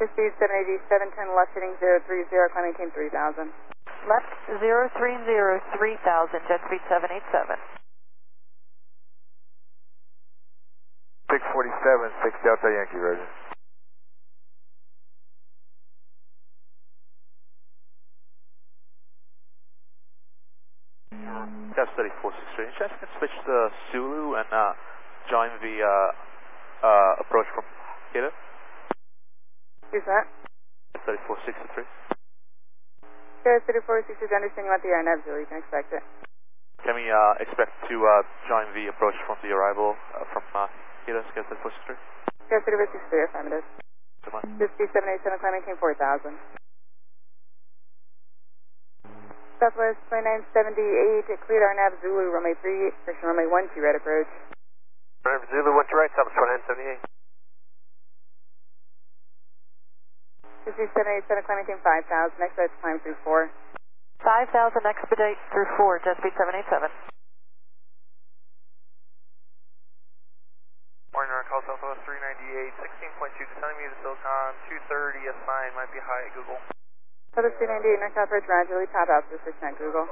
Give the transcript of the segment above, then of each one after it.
Speed 780, 710 left heading 030, climbing team 3000. Left 030, 3000, jet speed 787. 647, 6 Delta Yankee, Roger. Gas 3463. Any chance you can switch to Zulu and join the approach from Kilo? Who's that? 3463. Gas 3463, understand you want the RNAV Zulu, you can expect it. Can we expect to join the approach from the arrival from Kilo, Gas 3463? Gas 3463, affirmative. Come on. Speed 787, climbing team 4000. Southwest 2978, cleared RNAV Zulu, runway 3, correction, runway 12, right approach. RNAV Zulu, 1 to right, Southwest 2978. Speed 787, climbing team 5000, next flight to climb through 4. 5000, expedite through 4, jet speed 787. Morning, call Southwest 398, 16.2, descending me to Silicon, 230, a sign might be high at Google. Southwest 398, North South Ridge, gradually top out to the 6net Google.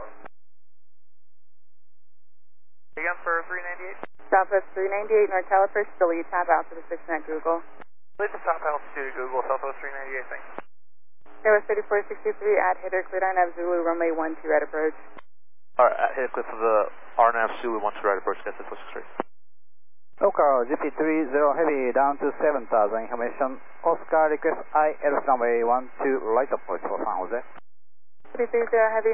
Again for 398? Southwest 398, North Caliper, Philly, top out to the 6net Google. Lead to top altitude Google, Southwest 398, thanks. Southwest 3463, at hitter, cleared RNAV Zulu, runway 12, right approach. Alright, hit a clip for the RNAV Zulu 1 to right approach, Gas 3463. Local GP30 Heavy down to 7000, information. Oscar request IL runway 12 right approach for San Jose. 330 Heavy.